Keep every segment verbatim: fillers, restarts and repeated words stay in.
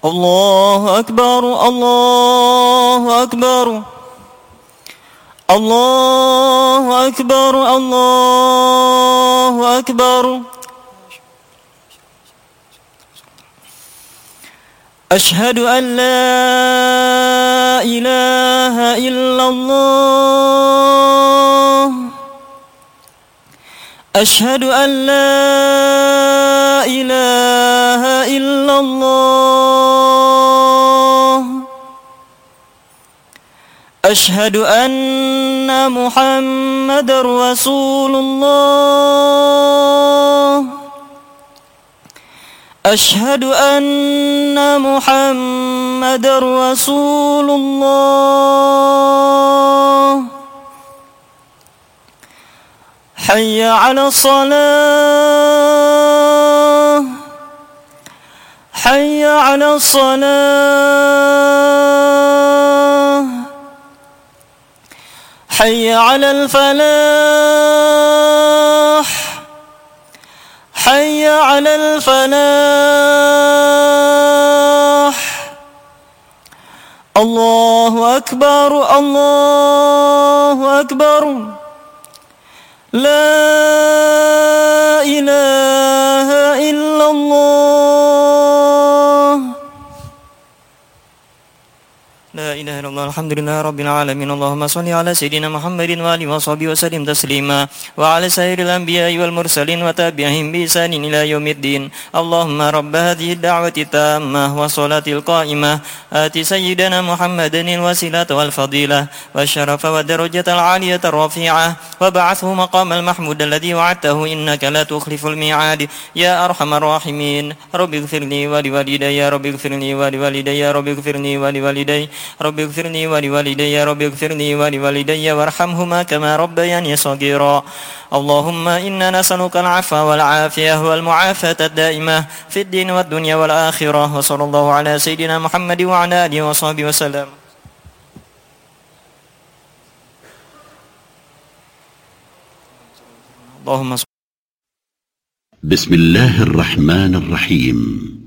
الله أكبر الله أكبر الله أكبر الله أكبر. أشهد أن لا إله إلا الله أشهد أن لا إله إلا الله أشهد أن محمدا رسول الله أشهد أن محمدا رسول الله. حي على الصلاة حي على الصلاة حي على الفلاح حي على الفلاح. الله أكبر الله أكبر. لا إله إلا الله. لا إله إلا الله. الحمد لله رب العالمين. اللهم صل على سيدنا محمد وآله وصحبه وسلم تسليما وعلى سائر الأنبياء والمرسلين وتابعهم بإحسان إلى يوم الدين. اللهم رب هذه الدعوة التامة والصلاة القائمة آت سيدنا محمدا الوسيلة والفضيلة والشرف والدرجة العالية الرفيعة وبعثه مقام المحمود الذي وعدته إنك لا تخلف الميعاد يا أرحم الراحمين. رب اغفر لي ولوالدي رب اغفر لي ولوالدي رب اغفر لي ولوالدي رب اغفر لي ولوالدي رب اغفر لي ولوالدي وارحمهما كما ربياني صغيرا. اللهم إنا نسألك العفو والعافية والمعافاة الدائمة في الدين والدنيا والآخرة. وصلى الله على سيدنا محمد وعلى آله وصحبه وسلم. اللهم صل. بسم الله الرحمن الرحيم.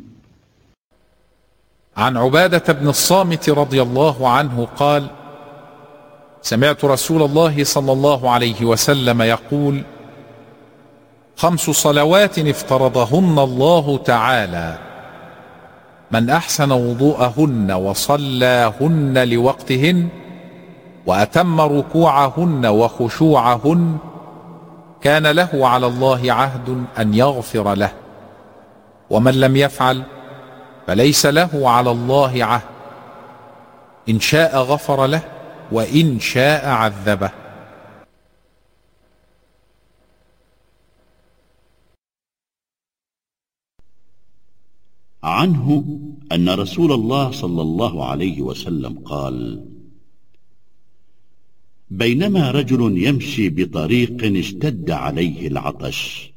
عن عبادة بن الصامت رضي الله عنه قال: سمعت رسول الله صلى الله عليه وسلم يقول: خمس صلوات افترضهن الله تعالى من أحسن وضوءهن وصلاهن لوقتهن وأتم ركوعهن وخشوعهن كان له على الله عهد أن يغفر له، ومن لم يفعل فليس له على الله عهد، إن شاء غفر له وإن شاء عذبه. عنه أن رسول الله صلى الله عليه وسلم قال: بينما رجل يمشي بطريق اشتد عليه العطش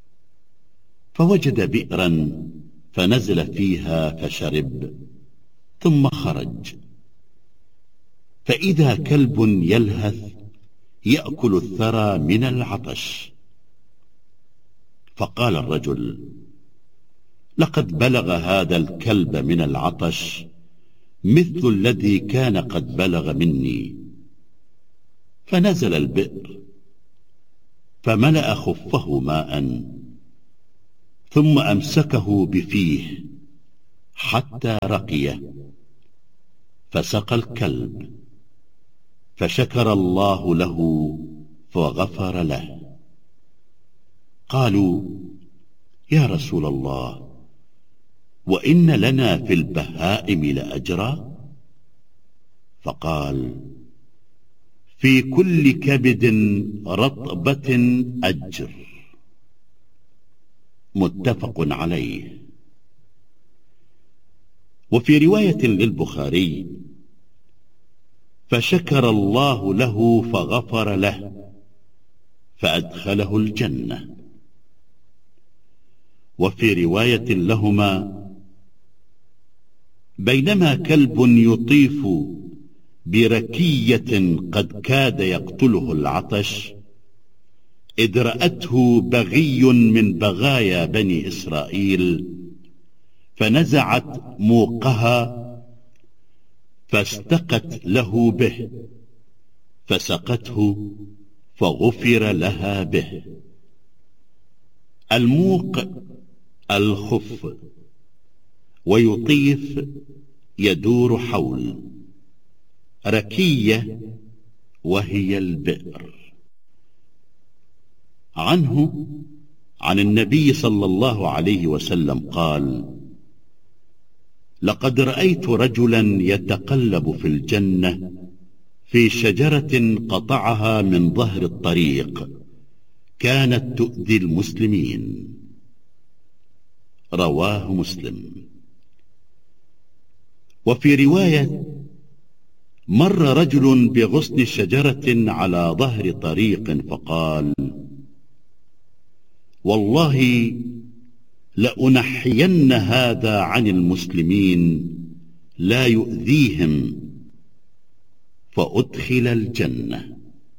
فوجد بئرا فنزل فيها فشرب ثم خرج، فإذا كلب يلهث يأكل الثرى من العطش، فقال الرجل: لقد بلغ هذا الكلب من العطش مثل الذي كان قد بلغ مني، فنزل البئر فملأ خفه ماء ثم أمسكه بفيه حتى رقيه فسقى الكلب، فشكر الله له فغفر له. قالوا: يا رسول الله، وإن لنا في البهائم لأجرا؟ فقال: في كل كبد رطبة أجر. متفق عليه. وفي رواية للبخاري: فشكر الله له فغفر له فأدخله الجنة. وفي رواية لهما: بينما كلب يطيف بركية قد كاد يقتله العطش إذ رأته بغي من بغايا بني إسرائيل فنزعت موقها فاستقت له به، فسقته فغفر لها به. الموق الخف، ويطيف يدور حول. ركية وهي البئر. عنه عن النبي صلى الله عليه وسلم قال: لقد رأيت رجلا يتقلب في الجنة في شجرة قطعها من ظهر الطريق كانت تؤذي المسلمين. رواه مسلم. وفي رواية: مر رجل بغصن شجرة على ظهر طريق فقال: والله لأنحين هذا عن المسلمين لا يؤذيهم، فأدخل الجنة.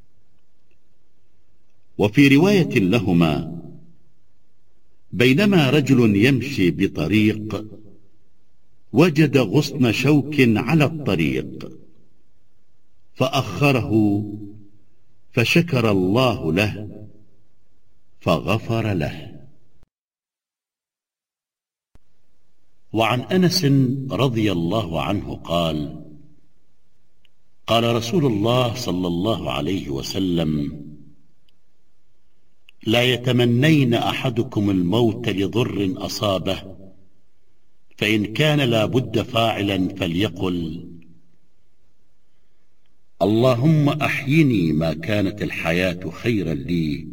وفي رواية لهما: بينما رجل يمشي بطريق وجد غصن شوك على الطريق فأخره، فشكر الله له فغفر له. وعن أنس رضي الله عنه قال: قال رسول الله صلى الله عليه وسلم: لا يتمنين أحدكم الموت لضر أصابه، فإن كان لا بد فاعلا فليقل: اللهم أحيني ما كانت الحياة خيرا لي،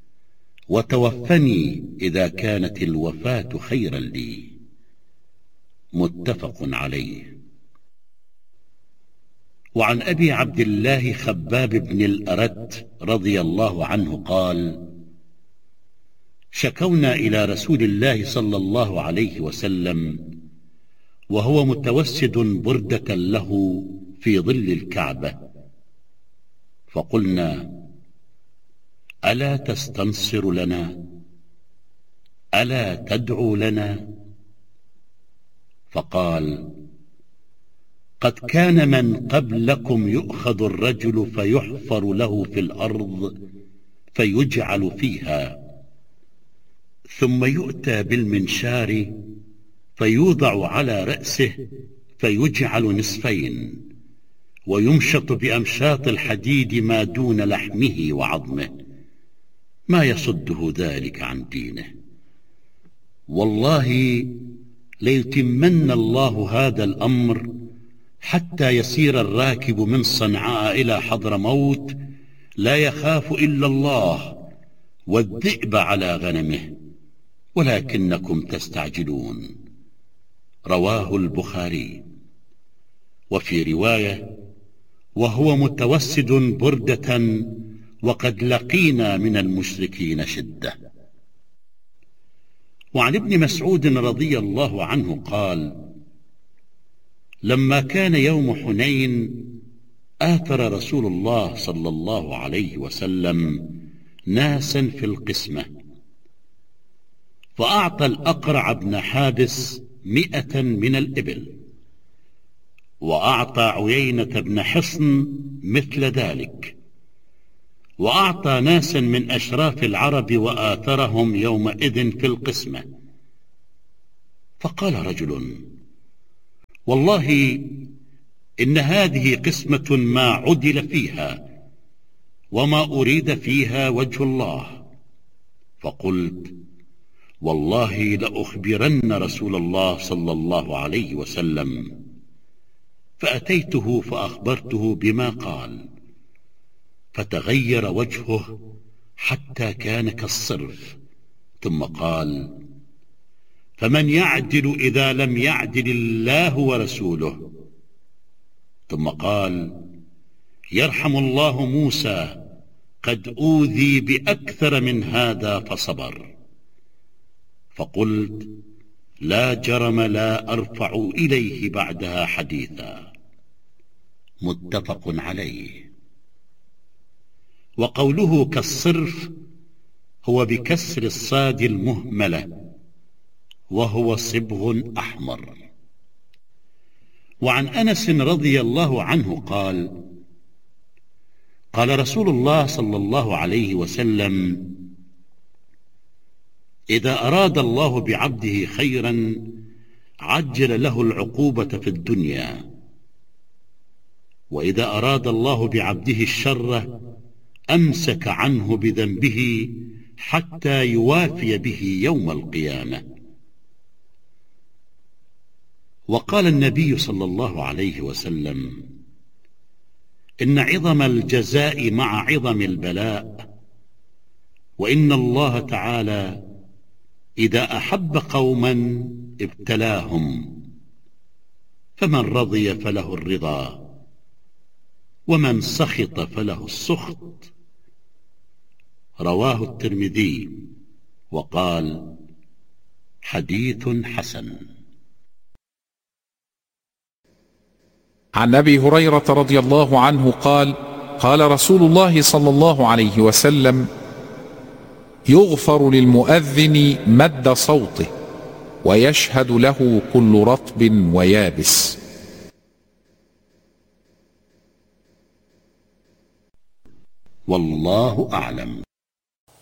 وتوفني إذا كانت الوفاة خيرا لي. متفق عليه. وعن أبي عبد الله خباب بن الأرت رضي الله عنه قال: شكونا إلى رسول الله صلى الله عليه وسلم وهو متوسد بردة له في ظل الكعبة، فقلنا: ألا تستنصر لنا؟ ألا تدعو لنا؟ فقال: قد كان من قبلكم يؤخذ الرجل فيحفر له في الأرض فيجعل فيها، ثم يؤتى بالمنشار فيوضع على رأسه فيجعل نصفين، ويمشط بأمشاط الحديد ما دون لحمه وعظمه، ما يصده ذلك عن دينه. والله ليتمن الله هذا الأمر حتى يسير الراكب من صنعاء إلى حضرموت لا يخاف إلا الله والذئب على غنمه، ولكنكم تستعجلون. رواه البخاري. وفي رواية: وهو متوسد بردة وقد لقينا من المشركين شدة. وعن ابن مسعود رضي الله عنه قال: لما كان يوم حنين آثر رسول الله صلى الله عليه وسلم ناسا في القسمة، فأعطى الأقرع بن حابس مئة من الإبل، وأعطى عيينة بن حصن مثل ذلك، وأعطى ناسا من أشراف العرب وآثرهم يومئذ في القسمة. فقال رجل: والله إن هذه قسمة ما عدل فيها وما أريد فيها وجه الله. فقلت: والله لأخبرن رسول الله صلى الله عليه وسلم. فأتيته فأخبرته بما قال، فتغير وجهه حتى كان كالصرف، ثم قال: فمن يعدل إذا لم يعدل الله ورسوله؟ ثم قال: يرحم الله موسى، قد أوذي بأكثر من هذا فصبر. فقلت: لا جرم لا أرفع إليه بعدها حديثا. متفق عليه. وقوله كالصرف هو بكسر الصاد المهملة، وهو صبغ أحمر. وعن أنس رضي الله عنه قال: قال رسول الله صلى الله عليه وسلم: إذا أراد الله بعبده خيرا عجل له العقوبة في الدنيا، وإذا أراد الله بعبده الشر أمسك عنه بذنبه حتى يوافي به يوم القيامة. وقال النبي صلى الله عليه وسلم: إن عظم الجزاء مع عظم البلاء، وإن الله تعالى إذا أحب قوما ابتلاهم، فمن رضي فله الرضا، ومن سخط فله السخط. رواه الترمذي وقال: حديث حسن. عن أبي هريرة رضي الله عنه قال: قال رسول الله صلى الله عليه وسلم: يغفر للمؤذن مد صوته، ويشهد له كل رطب ويابس. والله أعلم.